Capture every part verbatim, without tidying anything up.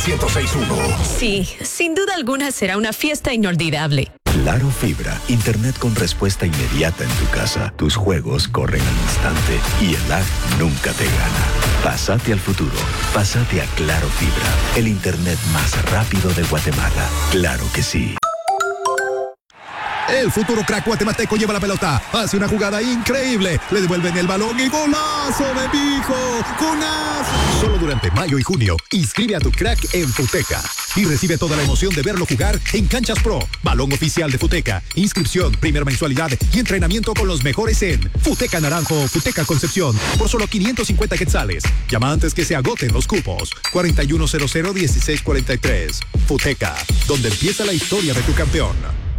ciento seis punto uno. Sí, sin duda alguna será una fiesta inolvidable. Claro Fibra, internet con respuesta inmediata en tu casa. Tus juegos corren al instante y el lag nunca te gana. Pásate al futuro. Pásate a Claro Fibra, el internet más rápido de Guatemala. Claro que sí. El futuro crack guatemalteco lleva la pelota, hace una jugada increíble, le devuelven el balón y ¡golazo de Mijo! ¡Golazo! Solo durante mayo y junio, inscribe a tu crack en Futeca y recibe toda la emoción de verlo jugar en Canchas Pro, balón oficial de Futeca, inscripción, primera mensualidad y entrenamiento con los mejores en Futeca Naranjo, Futeca Concepción, por solo quinientos cincuenta quetzales. Llama antes que se agoten los cupos. cuarenta y uno cero cero, dieciséis cuarenta y tres. Futeca, donde empieza la historia de tu campeón.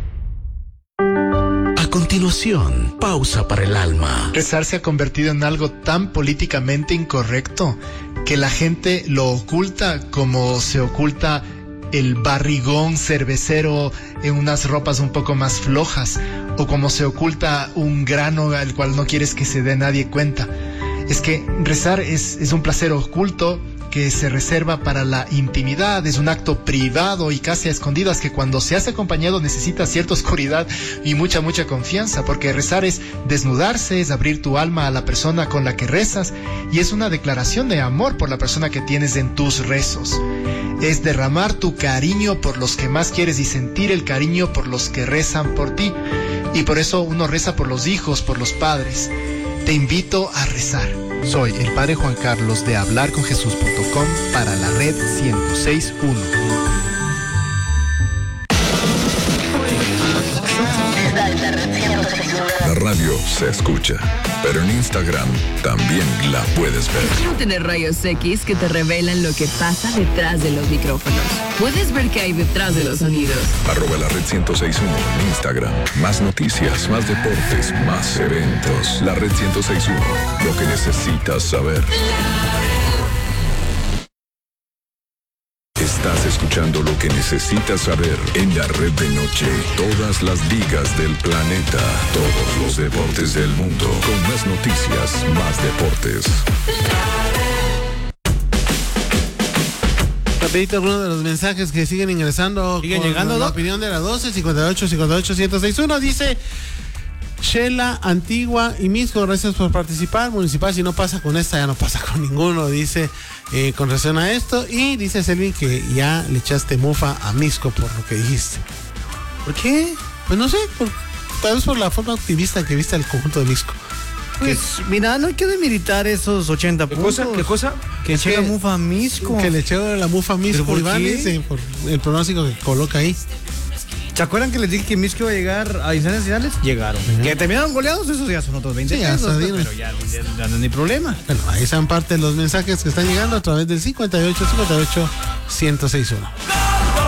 A continuación, pausa para el alma. Rezar se ha convertido en algo tan políticamente incorrecto que la gente lo oculta como se oculta el barrigón cervecero en unas ropas un poco más flojas, o como se oculta un grano al cual no quieres que se dé nadie cuenta. Es que rezar es, es un placer oculto que se reserva para la intimidad, es un acto privado y casi a escondidas que cuando se hace acompañado necesita cierta oscuridad y mucha, mucha confianza, porque rezar es desnudarse, es abrir tu alma a la persona con la que rezas y es una declaración de amor por la persona que tienes en tus rezos. Es derramar tu cariño por los que más quieres y sentir el cariño por los que rezan por ti. Y por eso uno reza por los hijos, por los padres. Te invito a rezar. Soy el Padre Juan Carlos de hablar con jesús punto com para la red ciento seis punto uno. La radio se escucha, pero en Instagram también la puedes ver. Quiero tener rayos X que te revelan lo que pasa detrás de los micrófonos. Puedes ver qué hay detrás de los sonidos. Arroba la red ciento seis punto uno en Instagram. Más noticias, más deportes, más eventos. La red ciento seis punto uno. Lo que necesitas saber. Estás escuchando lo que necesitas saber en la red de noche. Todas las ligas del planeta. Todos los deportes del mundo. Con más noticias, más deportes. Rapidito algunos de los mensajes que siguen ingresando. Siguen con llegando, la ¿no? opinión de la doce, cincuenta y ocho, cincuenta y ocho, ciento seis punto uno. Dice Shela, Antigua y Misco, gracias por participar. Municipal, si no pasa con esta, ya no pasa con ninguno, dice eh, con relación a esto. Y dice Selvin que ya le echaste mufa a Misco por lo que dijiste. ¿Por qué? Pues no sé, por, tal vez por la forma optimista que viste al conjunto de Misco. Pues mira, no hay que demeritar esos ochenta ¿Qué puntos. cosa? ¿Qué cosa? Que eché la mufa a Misco. Que le echó la mufa a Misco, ¿Pero por Iván, qué? dice, por el pronóstico que coloca ahí. ¿Se acuerdan que les dije que Misco iba a llegar a instancias finales? Llegaron. Uh-huh. Que terminaron goleados, esos ya son otros veinte sí, ya pesos, pero ya, ya, ya no hay problema. Bueno, ahí están parte de los mensajes que están llegando a través del cincuenta y ocho, cincuenta y ocho, ciento seis punto uno.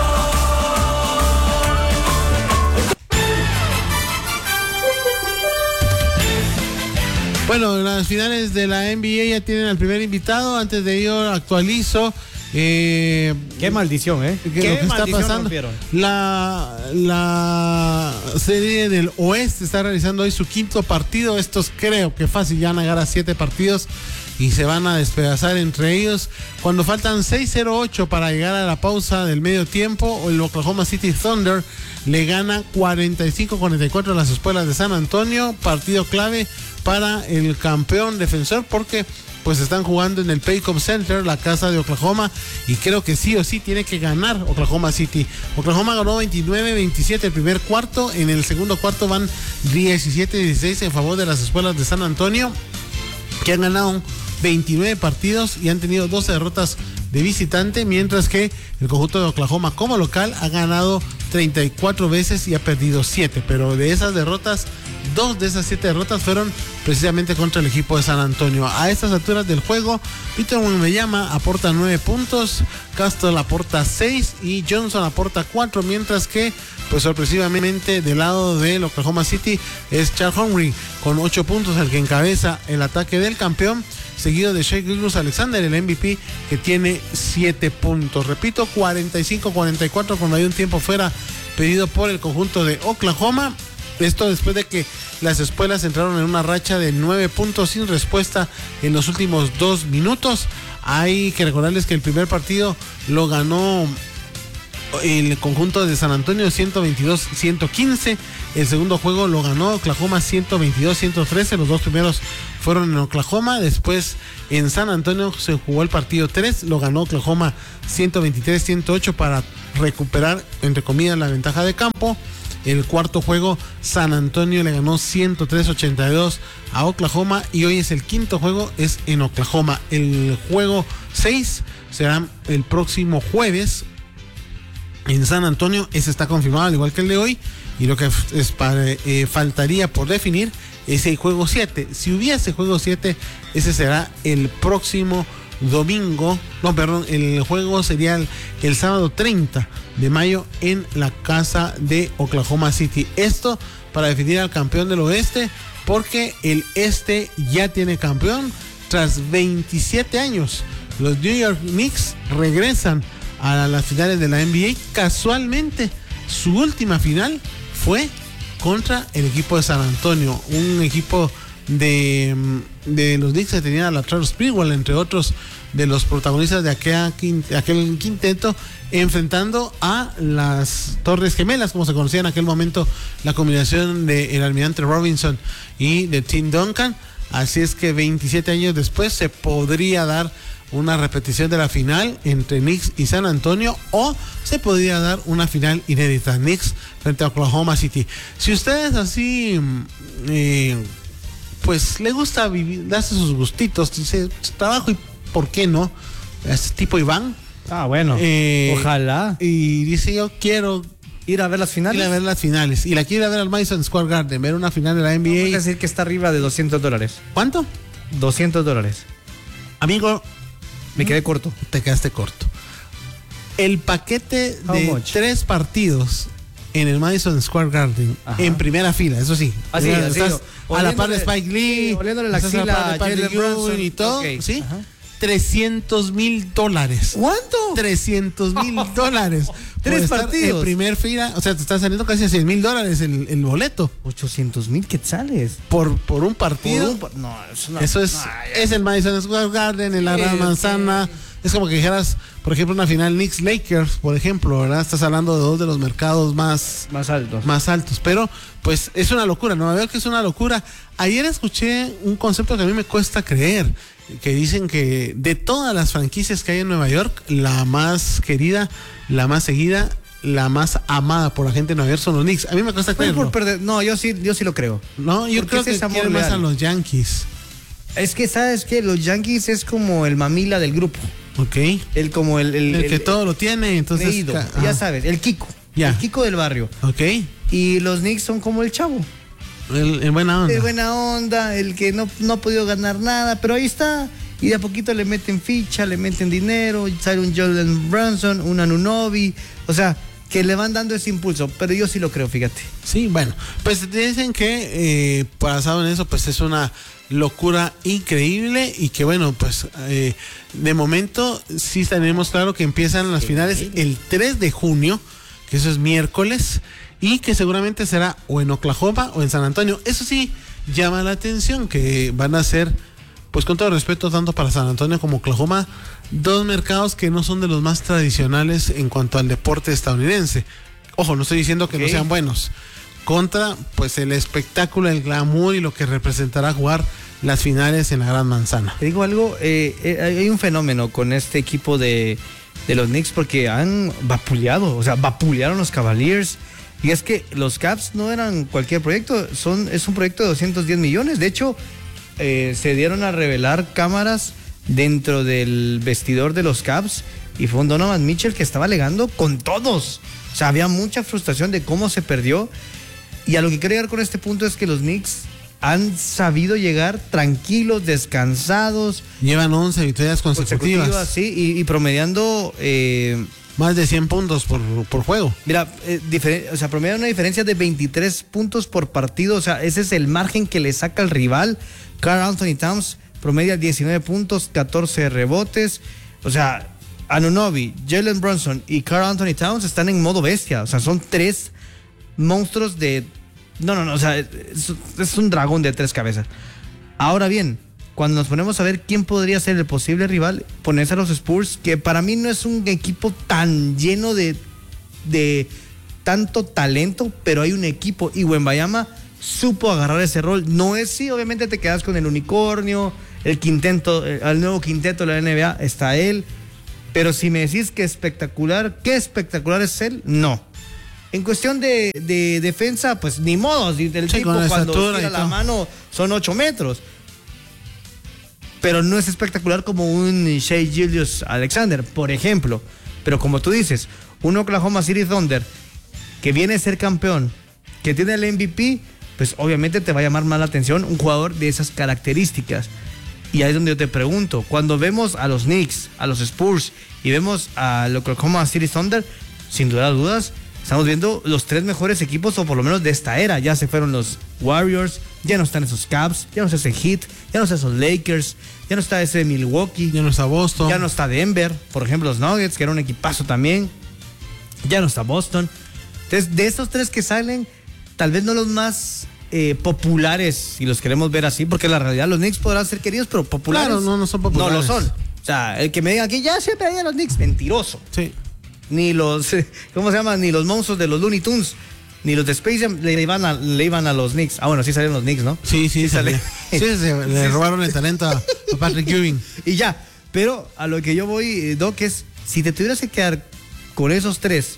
Bueno, las finales de la N B A ya tienen al primer invitado. Antes de ello actualizo eh, qué maldición, ¿eh? Que ¿Qué lo que está pasando. Rompieron? La, la serie del Oeste está realizando hoy su quinto partido. Estos creo que fácil ya van a llegar a siete partidos y se van a despedazar entre ellos. Cuando faltan seis cero ocho para llegar a la pausa del medio tiempo, el Oklahoma City Thunder le gana cuarenta y cinco a cuarenta y cuatro a las Espuelas de San Antonio. Partido clave para el campeón defensor porque pues están jugando en el Paycom Center, la casa de Oklahoma, y creo que sí o sí tiene que ganar Oklahoma City. Oklahoma ganó veintinueve veintisiete el primer cuarto, en el segundo cuarto van diecisiete dieciséis en favor de las Espuelas de San Antonio, que han ganado veintinueve partidos y han tenido doce derrotas de visitante, mientras que el conjunto de Oklahoma como local ha ganado treinta y cuatro veces y ha perdido siete, pero de esas derrotas, dos de esas siete derrotas fueron precisamente contra el equipo de San Antonio. A estas alturas del juego, Víctor Wembanyama aporta nueve puntos, Castle aporta seis y Johnson aporta cuatro, mientras que pues sorpresivamente del lado del Oklahoma City es Charles Henry con ocho puntos, el que encabeza el ataque del campeón, seguido de Shai Gilgeous-Alexander, el M V P, que tiene siete puntos. Repito, cuarenta y cinco cuarenta y cuatro cuando hay un tiempo fuera pedido por el conjunto de Oklahoma. Esto después de que las Espuelas entraron en una racha de nueve puntos sin respuesta en los últimos dos minutos. Hay que recordarles que el primer partido lo ganó el conjunto de San Antonio ciento veintidós a ciento quince. El segundo juego lo ganó Oklahoma ciento veintidós a ciento trece. Los dos primeros fueron en Oklahoma. Después en San Antonio se jugó el partido tres. Lo ganó Oklahoma ciento veintitrés a ciento ocho para recuperar, entre comillas, la ventaja de campo. El cuarto juego, San Antonio le ganó ciento tres a ochenta y dos a Oklahoma. Y hoy es el quinto juego, es en Oklahoma. El juego seis será el próximo jueves en San Antonio. Ese está confirmado, al igual que el de hoy. Y lo que es para, eh, faltaría por definir es el juego siete. Si hubiese juego siete, ese será el próximo domingo. No, perdón, el juego sería el, el sábado treinta de mayo en la casa de Oklahoma City. Esto para definir al campeón del oeste, porque el este ya tiene campeón tras veintisiete años. Los New York Knicks regresan a las finales de la N B A. Casualmente, su última final fue contra el equipo de San Antonio, un equipo de, de los Knicks que tenía a Latrell Sprewell, entre otros de los protagonistas de aquel, aquel quinteto, enfrentando a las Torres Gemelas, como se conocía en aquel momento, la combinación de el almirante Robinson y de Tim Duncan. Así es que veintisiete años después se podría dar una repetición de la final entre Knicks y San Antonio, o se podría dar una final inédita, Knicks frente a Oklahoma City. Si ustedes así eh, pues le gusta vivir, darse sus gustitos, dice trabajo y por qué no, este tipo Iván, ah bueno, eh, ojalá, y dice yo quiero ir a ver las finales, ir a ver las finales, y la quiero ir a ver al Madison Square Garden, ver una final de la N B A. Vamos a decir que está arriba de doscientos dólares. ¿Cuánto? doscientos dólares. Amigo, me quedé corto. Te quedaste corto. El paquete de tres partidos en el Madison Square Garden, ajá, en primera fila, eso sí. Así, o sea, así, estás a la par de Spike Lee, sí, oliéndole la axila a Jalen Brunson y todo, okay, ¿sí? Ajá. trescientos mil dólares. ¿Cuánto? trescientos mil dólares. Tres partidos. En primer fila, o sea, te está saliendo casi a cien mil dólares el, el boleto. ochocientos mil quetzales. Por, por un partido. Por un, no, es una, eso es, no, es el Madison Square Garden, en la Gran Manzana. Sí. Es como que dijeras, por ejemplo, una final Knicks Lakers, por ejemplo, ¿verdad? Estás hablando de dos de los mercados más, más altos. Más altos. Pero, pues, es una locura, ¿no? Veo que es una locura. Ayer escuché un concepto que a mí me cuesta creer, que dicen que de todas las franquicias que hay en Nueva York, la más querida, la más seguida, la más amada por la gente de Nueva York son los Knicks. A mí me cuesta creerlo. Por perder. No, yo sí, yo sí lo creo. No, yo creo que quieren más a los Yankees. Es que, ¿sabes qué? Los Yankees es como el mamila del grupo. Ok. El como el... El, el que el, todo lo tiene, entonces... Creído, ya sabes, el Kiko. Ya. El Kiko del barrio. Ok. Y los Knicks son como el chavo. El, el buena onda. El buena onda, el que no, no ha podido ganar nada, pero ahí está. Y de a poquito le meten ficha, le meten dinero, sale un Jalen Brunson, un Anunoby, o sea, que le van dando ese impulso, pero yo sí lo creo, fíjate. Sí, bueno, pues dicen que eh, basado en eso, pues es una locura increíble y que bueno, pues eh, de momento sí tenemos claro que empiezan las finales el tres de junio, que eso es miércoles, y que seguramente será o en Oklahoma o en San Antonio. Eso sí llama la atención, que van a ser, pues con todo respeto, tanto para San Antonio como Oklahoma, dos mercados que no son de los más tradicionales en cuanto al deporte estadounidense. Ojo, no estoy diciendo que okay. no sean buenos. Contra, pues, el espectáculo, el glamour y lo que representará jugar las finales en la Gran Manzana. Te digo algo, eh, eh, hay un fenómeno con este equipo de, de los Knicks porque han vapuleado, o sea, vapulearon los Cavaliers. Y es que los Caps no eran cualquier proyecto, son, es un proyecto de doscientos diez millones. De hecho, eh, se dieron a revelar cámaras dentro del vestidor de los Caps y fue un Donovan Mitchell que estaba alegando con todos. O sea, había mucha frustración de cómo se perdió. Y a lo que quiero llegar con este punto es que los Knicks han sabido llegar tranquilos, descansados. Llevan once victorias consecutivas. consecutivas sí, y, y promediando... Eh, más de cien puntos por, por juego. Mira, eh, diferen, o sea, promedia una diferencia de veintitrés puntos por partido. O sea, ese es el margen que le saca al rival. Karl Anthony Towns promedia diecinueve puntos, catorce rebotes. O sea, Anunoby, Jalen Brunson y Karl Anthony Towns están en modo bestia. O sea, son tres monstruos de... No, no, no. O sea, es, es un dragón de tres cabezas. Ahora bien, cuando nos ponemos a ver quién podría ser el posible rival, ponerse a los Spurs, que para mí no es un equipo tan lleno de, de tanto talento, pero hay un equipo, y Wembanyama supo agarrar ese rol. No es, sí, obviamente te quedas con el unicornio, el quinteto, el nuevo quinteto de la N B A, está él, pero si me decís que espectacular, ¿qué espectacular es él? No. En cuestión de, de defensa, pues ni modo, del sí, tipo cuando tira la mano son ocho metros. Pero no es espectacular como un Shai Gilgeous-Alexander, por ejemplo. Pero como tú dices, un Oklahoma City Thunder que viene a ser campeón, que tiene el M V P, pues obviamente te va a llamar más la atención un jugador de esas características. Y ahí es donde yo te pregunto, cuando vemos a los Knicks, a los Spurs y vemos al Oklahoma City Thunder, sin duda dudas, estamos viendo los tres mejores equipos, o por lo menos de esta era. Ya se fueron los Warriors, ya no están esos Cavs, ya no está ese Heat, ya no están esos Lakers, ya no está ese Milwaukee, ya no está Boston, ya no está Denver, por ejemplo los Nuggets, que era un equipazo también, ya no está Boston. Entonces, de estos tres que salen, tal vez no los más eh, populares, si los queremos ver así, porque la realidad los Knicks podrán ser queridos, pero populares claro, no, no son populares. No lo son. O sea, el que me diga aquí, ya siempre hay a los Knicks, mentiroso. Sí. Ni los, ¿cómo se llama? Ni los monstruos de los Looney Tunes, ni los de Space Jam le iban a, le iban a los Knicks. Ah, bueno, sí salieron los Knicks, ¿no? Sí, sí, sí sale. Sí, se, le robaron el talento a Patrick Ewing. Y ya, pero a lo que yo voy, Doc, es, si te tuvieras que quedar con esos tres,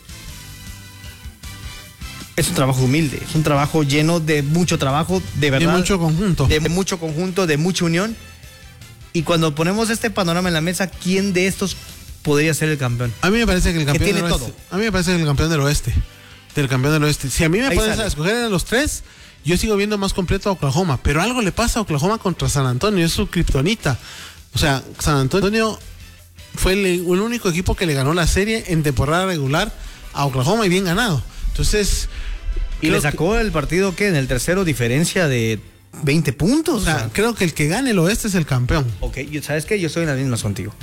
es un trabajo humilde, es un trabajo lleno de mucho trabajo, de verdad. De mucho conjunto. De mucho conjunto, de mucha unión. Y cuando ponemos este panorama en la mesa, ¿quién de estos podría ser el campeón? A mí me parece que el campeón que tiene del oeste. todo. A mí me parece que el campeón del oeste. Del campeón del oeste. Si a mí me Ahí pones sale. a escoger a los tres, yo sigo viendo más completo a Oklahoma. Pero algo le pasa a Oklahoma contra San Antonio, es su kriptonita. O sea, San Antonio fue el, el único equipo que le ganó la serie en temporada regular a Oklahoma, y bien ganado. Entonces, y le sacó que, el partido que en el tercero diferencia de veinte puntos. O sea, o sea, creo que el que gane el oeste es el campeón. Ok, ¿sabes qué? Yo estoy en las mismas contigo.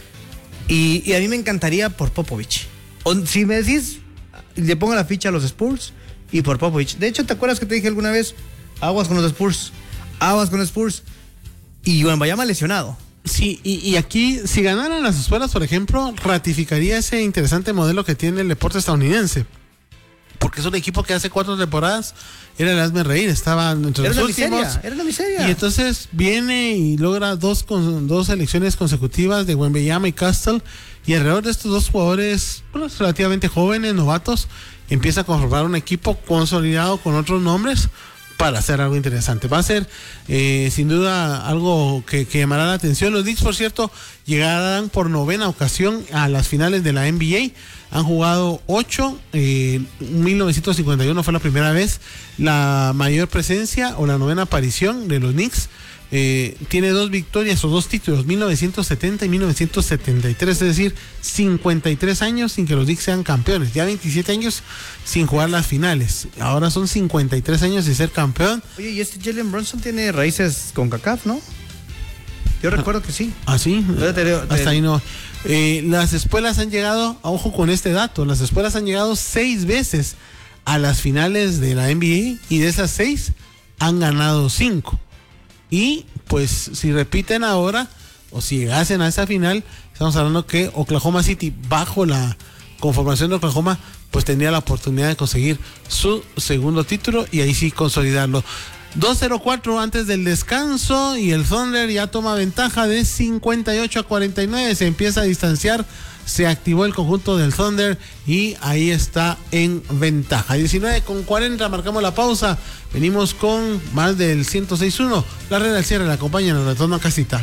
Y, y a mí me encantaría por Popovich. O, si me decís, le pongo la ficha a los Spurs y por Popovich. De hecho, ¿te acuerdas que te dije alguna vez? Aguas con los Spurs. Aguas con los Spurs. Y Wembanyama lesionado. Sí, y, y aquí, si ganaran las escuelas, por ejemplo, ratificaría ese interesante modelo que tiene el deporte estadounidense. Porque es un equipo que hace cuatro temporadas era el hazme reír, estaba entre era los últimos. Miseria, era la miseria. Y entonces viene y logra dos, con, dos elecciones consecutivas de Wembanyama y Castle. Y alrededor de estos dos jugadores pues, relativamente jóvenes, novatos, empieza a conformar un equipo consolidado con otros nombres para hacer algo interesante. Va a ser eh, sin duda algo que, que llamará la atención. Los Knicks, por cierto, llegarán por novena ocasión a las finales de la N B A. Han jugado ocho, eh, mil novecientos cincuenta y uno fue la primera vez. La mayor presencia o la novena aparición de los Knicks. Eh, tiene dos victorias o dos títulos, mil novecientos setenta y mil novecientos setenta y tres, es decir, cincuenta y tres años sin que los Knicks sean campeones, ya veintisiete años sin jugar las finales, ahora son cincuenta y tres años sin ser campeón. Oye, y este Jalen Brunson tiene raíces con CACAF, ¿no? Yo recuerdo que sí. ¿Ah, sí? Te, te, te, Hasta ahí no. Eh, las espuelas han llegado, ojo con este dato, las espuelas han llegado seis veces a las finales de la N B A y de esas seis han ganado cinco. Y pues si repiten ahora o si llegasen a esa final, estamos hablando que Oklahoma City, bajo la conformación de Oklahoma, pues tendría la oportunidad de conseguir su segundo título y ahí sí consolidarlo. dos cero cuatro antes del descanso y el Thunder ya toma ventaja de cincuenta y ocho a cuarenta y nueve, se empieza a distanciar, se activó el conjunto del Thunder y ahí está en ventaja. diecinueve con cuarenta, marcamos la pausa, venimos con más del ciento seis punto uno, la red al cierre, la acompaña en el retorno a casita.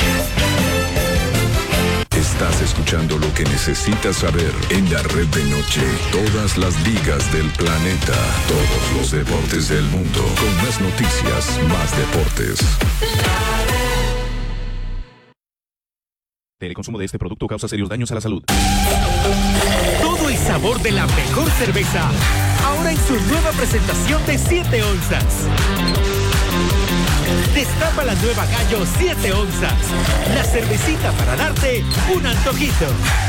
Estás escuchando lo que necesitas saber en la red de noche. Todas las ligas del planeta, todos los deportes del mundo. Con más noticias, más deportes. El consumo de este producto causa serios daños a la salud. Todo el sabor de la mejor cerveza, ahora en su nueva presentación de siete onzas. Destapa la nueva Gallo siete onzas, la cervecita para darte un antojito.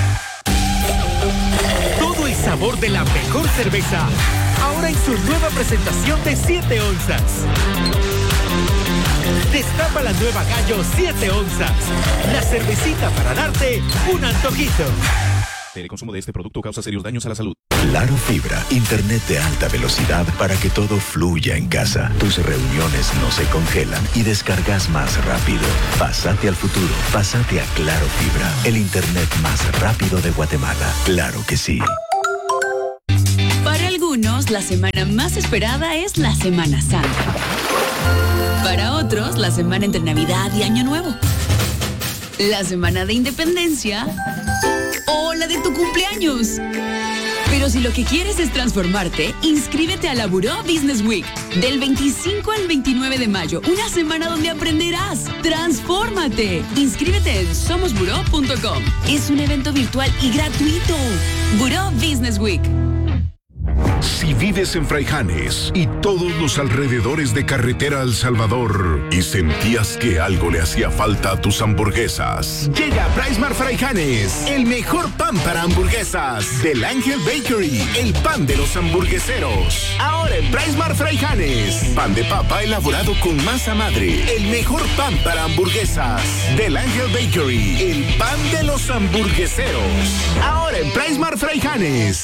Todo el sabor de la mejor cerveza, ahora en su nueva presentación de siete onzas. Destapa la nueva Gallo siete onzas. La cervecita para darte un antojito. El consumo de este producto causa serios daños a la salud. Claro Fibra, internet de alta velocidad para que todo fluya en casa. Tus reuniones no se congelan y descargas más rápido. Pásate al futuro, pásate a Claro Fibra, el internet más rápido de Guatemala. Claro que sí. Para algunos, la semana más esperada es la Semana Santa. Para otros, la semana entre Navidad y Año Nuevo. La semana de Independencia o la de tu cumpleaños. Pero si lo que quieres es transformarte, inscríbete a la Buró Business Week del veinticinco al veintinueve de mayo, una semana donde aprenderás. ¡Transfórmate! Inscríbete en somos buró punto com. Es un evento virtual y gratuito. Buró Business Week. Si vives en Fraijanes y todos los alrededores de Carretera El Salvador y sentías que algo le hacía falta a tus hamburguesas, llega a Pricemart Fraijanes, el mejor pan para hamburguesas del Ángel Bakery, el pan de los hamburgueseros. Ahora en Pricemart Fraijanes, pan de papa elaborado con masa madre, el mejor pan para hamburguesas del Ángel Bakery, el pan de los hamburgueseros. Ahora en Pricemart Fraijanes.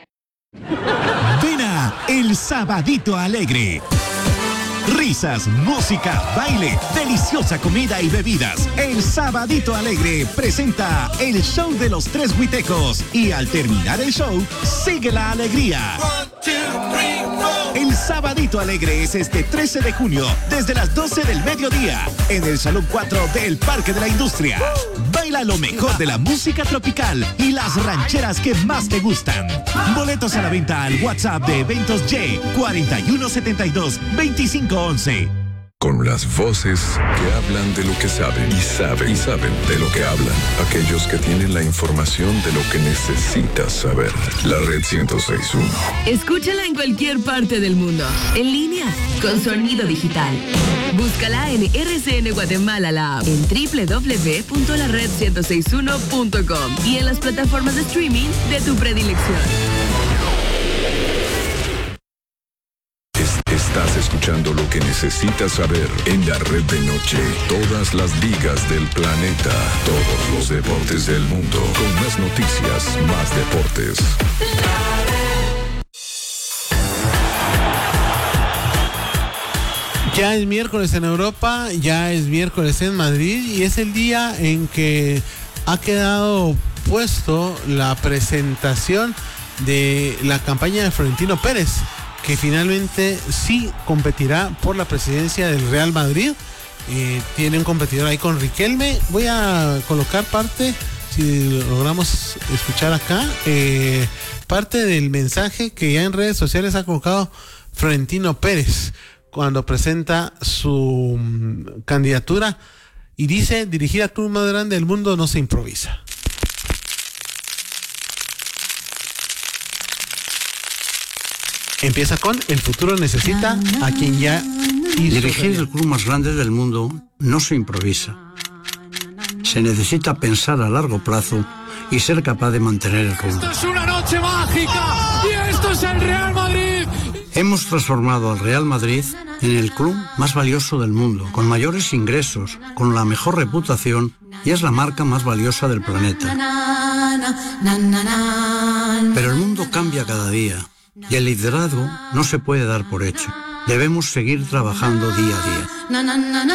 Ven a El Sabadito Alegre. Risas, música, baile, deliciosa comida y bebidas. El Sabadito Alegre presenta el show de los tres huitecos y al terminar el show, sigue la alegría. El Sabadito Alegre es este trece de junio desde las doce del mediodía en el Salón cuatro del Parque de la Industria. Baila lo mejor de la música tropical y las rancheras que más te gustan. Boletos a la venta al WhatsApp de Eventos Y cuarenta y uno setenta y dos veinticinco once. Con las voces que hablan de lo que saben y saben y saben de lo que hablan. Aquellos que tienen la información de lo que necesitas saber. La Red ciento seis punto uno. Escúchala en cualquier parte del mundo. En línea, con sonido digital. Búscala en R C N Guatemala la app, en doble u doble u doble u punto la red ciento sesenta y uno punto com y en las plataformas de streaming de tu predilección. Estás escuchando lo que necesitas saber en la Red de Noche. Todas las ligas del planeta, todos los deportes del mundo. Con más noticias, más deportes. Ya es miércoles en Europa, ya es miércoles en Madrid y es el día en que ha quedado puesto la presentación de la campaña de Florentino Pérez, que finalmente sí competirá por la presidencia del Real Madrid. Eh, tiene un competidor ahí con Riquelme. Voy a colocar parte, si logramos escuchar acá, eh, parte del mensaje que ya en redes sociales ha colocado Florentino Pérez cuando presenta su um, candidatura y dice: dirigir al club más grande del mundo no se improvisa. Empieza con: el futuro necesita a quien ya hizo. Dirigir el club más grande del mundo no se improvisa. Se necesita pensar a largo plazo y ser capaz de mantener el rumbo. ¡Esto es una noche mágica! ¡Y esto es el Real Madrid! Hemos transformado al Real Madrid en el club más valioso del mundo, con mayores ingresos, con la mejor reputación y es la marca más valiosa del planeta. Pero el mundo cambia cada día. Y el liderazgo no se puede dar por hecho. Debemos seguir trabajando día a día.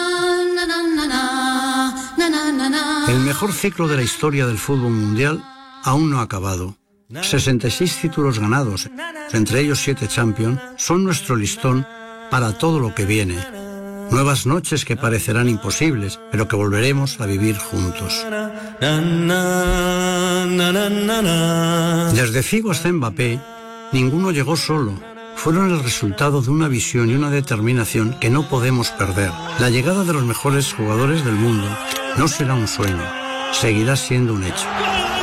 El mejor ciclo de la historia del fútbol mundial aún no ha acabado. sesenta y seis títulos ganados, entre ellos siete Champions, son nuestro listón para todo lo que viene. Nuevas noches que parecerán imposibles, pero que volveremos a vivir juntos. Desde Figo hasta Mbappé, ninguno llegó solo. Fueron el resultado de una visión y una determinación que no podemos perder. La llegada de los mejores jugadores del mundo no será un sueño, seguirá siendo un hecho.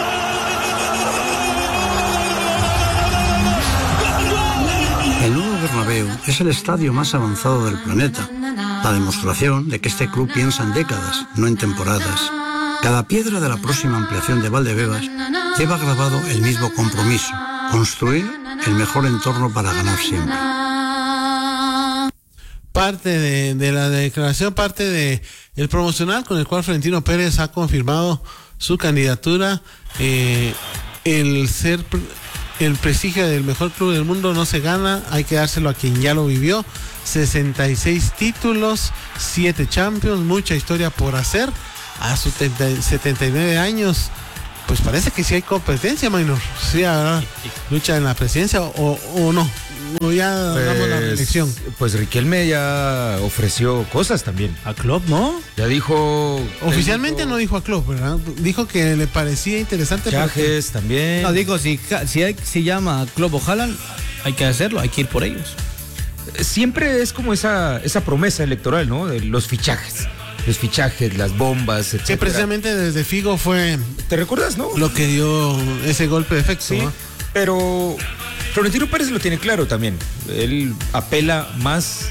El nuevo Bernabéu es el estadio más avanzado del planeta, la demostración de que este club piensa en décadas, no en temporadas. Cada piedra de la próxima ampliación de Valdebebas lleva grabado el mismo compromiso: construir el mejor entorno para ganar siempre. parte de, de la declaración, parte de el promocional con el cual Florentino Pérez ha confirmado su candidatura. Eh, el ser el prestigio del mejor club del mundo no se gana, hay que dárselo a quien ya lo vivió. sesenta y seis títulos, siete Champions, mucha historia por hacer. A sus setenta y nueve años, pues parece que sí hay competencia, Maynor. Sí, habrá lucha en la presidencia o, o no. O ya pues, damos la reelección. Pues Riquelme ya ofreció cosas también. A Klopp, ¿no? Ya dijo. Oficialmente dijo, no dijo a Klopp, ¿verdad? Dijo que le parecía interesante. Fichajes porque... también. No, digo, si, si, hay, si llama a Klopp o Haaland, hay que hacerlo, hay que ir por ellos. Siempre es como esa, esa promesa electoral, ¿no? De los fichajes. Los fichajes, las bombas, etcétera. Que precisamente desde Figo fue... ¿Te recuerdas, no? Lo que dio ese golpe de efecto, sí, ¿no? Pero Florentino Pérez lo tiene claro también. Él apela más